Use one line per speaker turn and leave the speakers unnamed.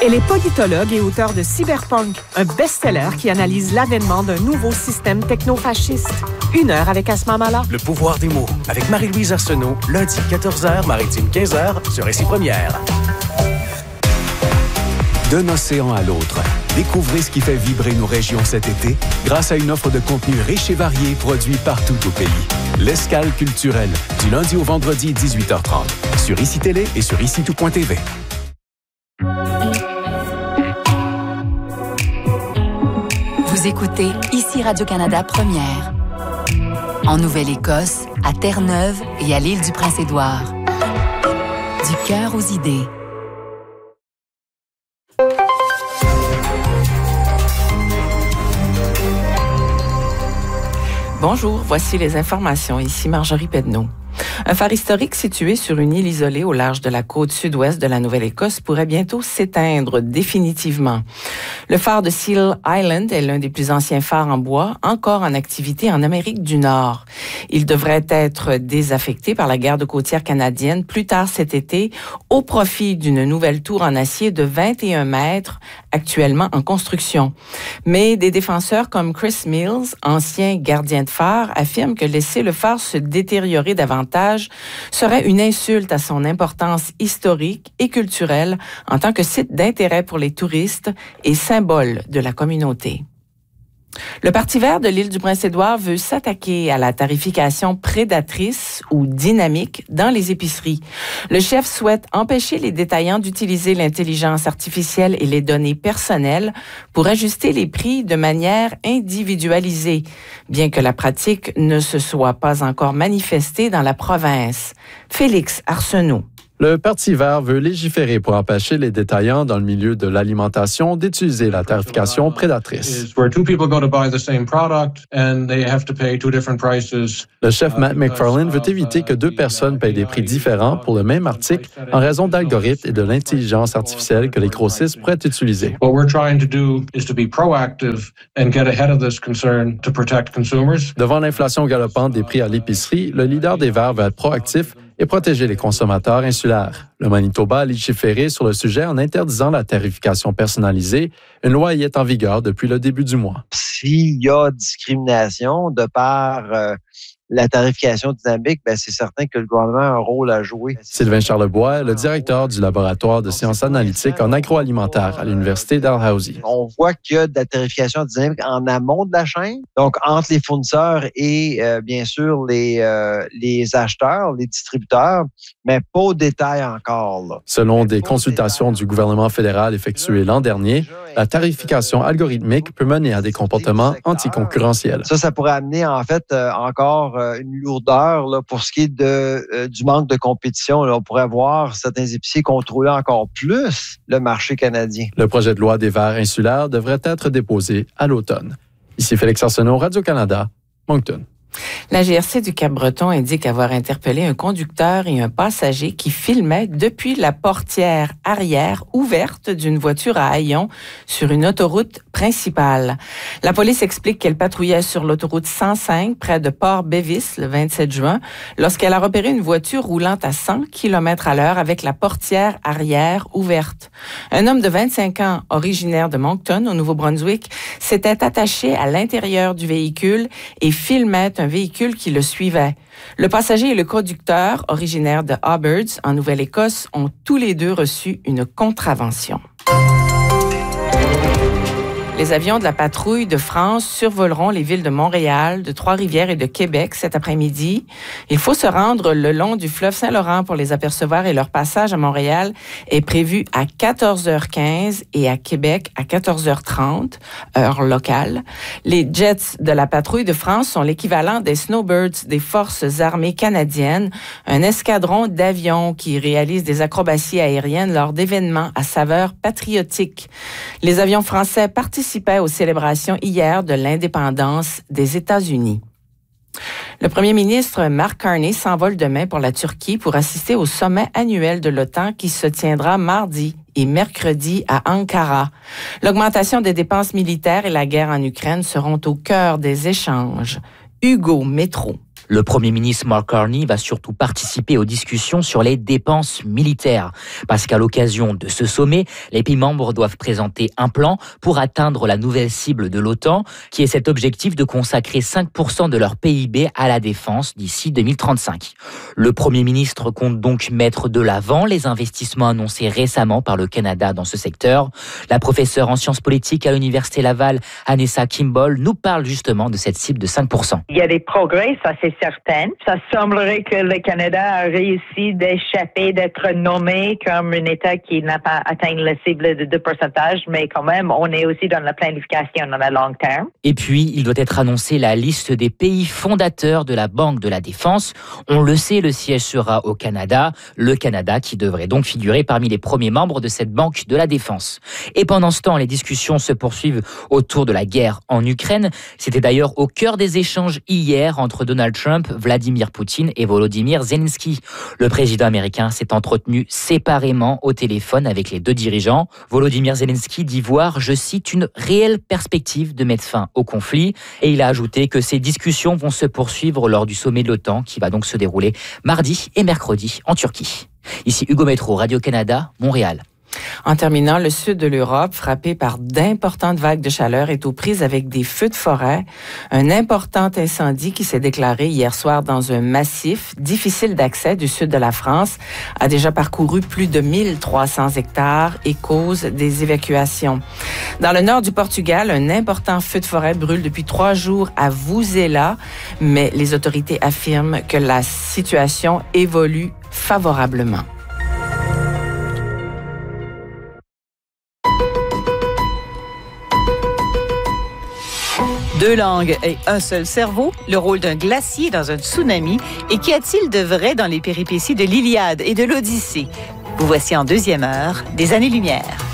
Elle est politologue et auteure de Cyberpunk, un best-seller qui analyse l'avènement d'un nouveau système techno-fasciste. 1 heure avec Asma Mala.
Le pouvoir des mots, avec Marie-Louise Arsenault, lundi 14h, maritime 15h, sur Récit Première.
D'un océan à l'autre, découvrez ce qui fait vibrer nos régions cet été grâce à une offre de contenu riche et varié produit partout au pays. L'Escale culturelle, du lundi au vendredi 18h30, sur ICI Télé et sur ICITout.tv.
Vous écoutez ici Radio-Canada Première. En Nouvelle-Écosse, à Terre-Neuve et à l'île du Prince-Édouard. Du cœur aux idées.
Bonjour, voici les informations. Ici Marjorie Pedneau. Un phare historique situé sur une île isolée au large de la côte sud-ouest de la Nouvelle-Écosse pourrait bientôt s'éteindre définitivement. Le phare de Seal Island est l'un des plus anciens phares en bois encore en activité en Amérique du Nord. Il devrait être désaffecté par la garde côtière canadienne plus tard cet été au profit d'une nouvelle tour en acier de 21 mètres actuellement en construction. Mais des défenseurs comme Chris Mills, ancien gardien de phare, affirment que laisser le phare se détériorer davantage serait une insulte à son importance historique et culturelle en tant que site d'intérêt pour les touristes et symbole de la communauté. Le Parti vert de l'île du Prince-Édouard veut s'attaquer à la tarification prédatrice ou dynamique dans les épiceries. Le chef souhaite empêcher les détaillants d'utiliser l'intelligence artificielle et les données personnelles pour ajuster les prix de manière individualisée, bien que la pratique ne se soit pas encore manifestée dans la province. Félix Arsenault.
Le Parti vert veut légiférer pour empêcher les détaillants dans le milieu de l'alimentation d'utiliser la tarification prédatrice. Le chef Matt McFarlane veut éviter que 2 personnes payent des prix différents pour le même article en raison d'algorithmes et de l'intelligence artificielle que les grossistes pourraient utiliser. Devant l'inflation galopante des prix à l'épicerie, le leader des Verts veut être proactif et protéger les consommateurs insulaires. Le Manitoba a légiféré sur le sujet en interdisant la tarification personnalisée. Une loi y est en vigueur depuis le début du mois.
S'il y a discrimination de par la tarification dynamique, c'est certain que le gouvernement a un rôle à jouer.
Sylvain Charlebois, le directeur du laboratoire de sciences analytiques en agroalimentaire à l'Université Dalhousie.
On voit qu'il y a de la tarification dynamique en amont de la chaîne, donc entre les fournisseurs et bien sûr les acheteurs, les distributeurs, mais pas au détail encore. Là.
Selon des consultations du gouvernement fédéral effectuées l'an dernier, la tarification algorithmique peut mener à des comportements anticoncurrentiels.
Ça pourrait amener en fait encore une lourdeur là, pour ce qui est du manque de compétition. Là, on pourrait voir certains épiciers contrôler encore plus le marché canadien.
Le projet de loi des Verts insulaires devrait être déposé à l'automne. Ici Félix Arsenault, Radio-Canada, Moncton.
La GRC du Cap-Breton indique avoir interpellé un conducteur et un passager qui filmaient depuis la portière arrière ouverte d'une voiture à haillons sur une autoroute principale. La police explique qu'elle patrouillait sur l'autoroute 105 près de Port-Bévis le 27 juin lorsqu'elle a repéré une voiture roulant à 100 km/h avec la portière arrière ouverte. Un homme de 25 ans, originaire de Moncton, au Nouveau-Brunswick, s'était attaché à l'intérieur du véhicule et filmait un véhicule qui le suivait. Le passager et le conducteur, originaires de Aubers, en Nouvelle-Écosse, ont tous les deux reçu une contravention. Les avions de la patrouille de France survoleront les villes de Montréal, de Trois-Rivières et de Québec cet après-midi. Il faut se rendre le long du fleuve Saint-Laurent pour les apercevoir et leur passage à Montréal est prévu à 14h15 et à Québec à 14h30, heure locale. Les jets de la patrouille de France sont l'équivalent des Snowbirds des Forces armées canadiennes, un escadron d'avions qui réalise des acrobaties aériennes lors d'événements à saveur patriotique. Les avions français participaient aux célébrations hier de l'indépendance des États-Unis. Le premier ministre Mark Carney s'envole demain pour la Turquie pour assister au sommet annuel de l'OTAN qui se tiendra mardi et mercredi à Ankara. L'augmentation des dépenses militaires et la guerre en Ukraine seront au cœur des échanges. Hugo Métro.
Le Premier ministre Mark Carney va surtout participer aux discussions sur les dépenses militaires. Parce qu'à l'occasion de ce sommet, les pays membres doivent présenter un plan pour atteindre la nouvelle cible de l'OTAN, qui est cet objectif de consacrer 5% de leur PIB à la défense d'ici 2035. Le Premier ministre compte donc mettre de l'avant les investissements annoncés récemment par le Canada dans ce secteur. La professeure en sciences politiques à l'Université Laval, Anessa Kimball, nous parle justement de cette cible de 5%.
Il y a des progrès, ça c'est certain. Ça semblerait que le Canada a réussi d'échapper d'être nommé comme un État qui n'a pas atteint la cible de 2%, mais quand même, on est aussi dans la planification dans le long terme.
Et puis, il doit être annoncé la liste des pays fondateurs de la Banque de la Défense. On le sait, le siège sera au Canada. Le Canada qui devrait donc figurer parmi les premiers membres de cette Banque de la Défense. Et pendant ce temps, les discussions se poursuivent autour de la guerre en Ukraine. C'était d'ailleurs au cœur des échanges hier entre Donald Trump, Vladimir Poutine et Volodymyr Zelensky. Le président américain s'est entretenu séparément au téléphone avec les deux dirigeants. Volodymyr Zelensky dit voir, je cite, une réelle perspective de mettre fin au conflit. Et il a ajouté que ces discussions vont se poursuivre lors du sommet de l'OTAN qui va donc se dérouler mardi et mercredi en Turquie. Ici Hugo Métro, Radio-Canada, Montréal.
En terminant, le sud de l'Europe, frappé par d'importantes vagues de chaleur, est aux prises avec des feux de forêt. Un important incendie qui s'est déclaré hier soir dans un massif difficile d'accès du sud de la France a déjà parcouru plus de 1300 hectares et cause des évacuations. Dans le nord du Portugal, un important feu de forêt brûle depuis 3 jours à Vuzela, mais les autorités affirment que la situation évolue favorablement.
Deux langues et un seul cerveau, le rôle d'un glacier dans un tsunami et qu'y a-t-il de vrai dans les péripéties de l'Iliade et de l'Odyssée? Vous voici en deuxième heure des Années-Lumière.